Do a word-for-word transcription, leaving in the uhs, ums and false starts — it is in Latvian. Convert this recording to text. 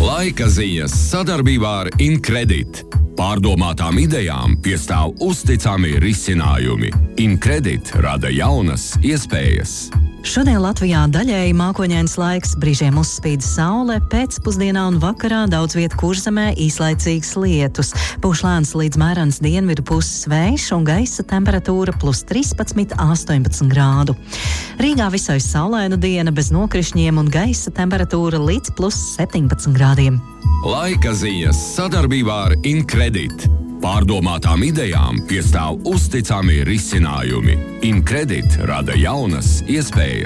Laika ziņas sadarbībā ar Incredit. Pārdomātām idejām piestāv uzticami risinājumi. Incredit rada jaunas iespējas. Šodien Latvijā daļēji mākoņains laiks, brīžiem uzspīd saule, pēcpusdienā un vakarā daudz viet Kurzemē īslaicīgs lietus. Pūš lēns līdz mērens dienvidu puses vējš un gaisa temperatūra plus trīspadsmit astoņpadsmit grādu. Rīgā visai saulaina diena bez nokrišņiem un gaisa temperatūra līdz plus septiņpadsmit grādiem. Laika ziņas sadarbībā ar Incredit. Pārdomātām idejām piestāv uzticami risinājumi. Incredit rada jaunas iespējas.